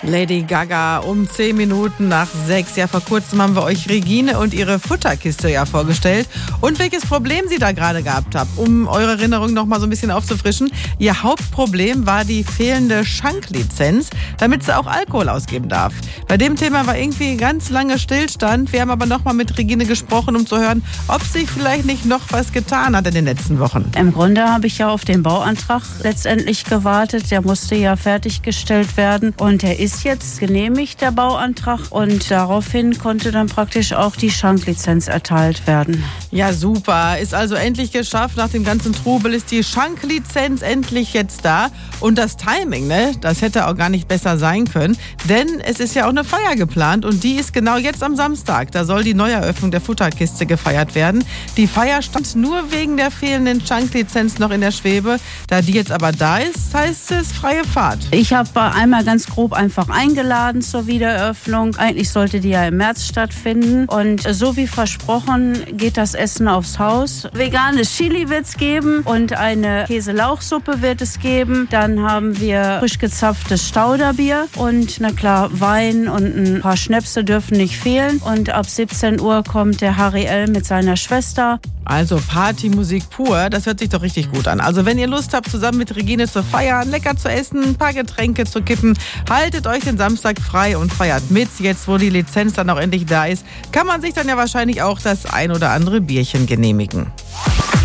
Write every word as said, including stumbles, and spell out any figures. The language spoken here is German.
Lady Gaga um zehn Minuten nach sechs. Ja, vor kurzem haben wir euch Regine und ihre Futterkiste ja vorgestellt. Und welches Problem sie da gerade gehabt habt, um eure Erinnerung noch mal so ein bisschen aufzufrischen. Ihr Hauptproblem war die fehlende Schanklizenz, damit sie auch Alkohol ausgeben darf. Bei dem Thema war irgendwie ganz lange Stillstand. Wir haben aber noch mal mit Regine gesprochen, um zu hören, ob sich vielleicht nicht noch was getan hat in den letzten Wochen. Im Grunde habe ich ja auf den Bauantrag letztendlich gewartet. Der musste ja fertiggestellt werden und der ist jetzt genehmigt, der Bauantrag, und daraufhin konnte dann praktisch auch die Schanklizenz erteilt werden. Ja, super. Ist also endlich geschafft. Nach dem ganzen Trubel ist die Schanklizenz endlich jetzt da. Und das Timing, ne, das hätte auch gar nicht besser sein können. Denn es ist ja auch eine Feier geplant und die ist genau jetzt am Samstag. Da soll die Neueröffnung der Futterkiste gefeiert werden. Die Feier stand nur wegen der fehlenden Schanklizenz noch in der Schwebe. Da die jetzt aber da ist, heißt es freie Fahrt. Ich habe einmal ganz grob einfach eingeladen zur Wiedereröffnung. Eigentlich sollte die ja im März stattfinden. Und so wie versprochen geht das Essen aufs Haus. Veganes Chili wird es geben und eine Käselauchsuppe wird es geben. Dann haben wir frisch gezapftes Stauderbier und na klar, Wein und ein paar Schnäpse dürfen nicht fehlen. Und ab siebzehn Uhr kommt der Harry L. mit seiner Schwester. Also Partymusik pur, das hört sich doch richtig gut an. Also wenn ihr Lust habt, zusammen mit Regine zu feiern, lecker zu essen, ein paar Getränke zu kippen, haltet euch den Samstag frei und feiert mit. Jetzt, wo die Lizenz dann auch endlich da ist, kann man sich dann ja wahrscheinlich auch das ein oder andere Bierchen genehmigen.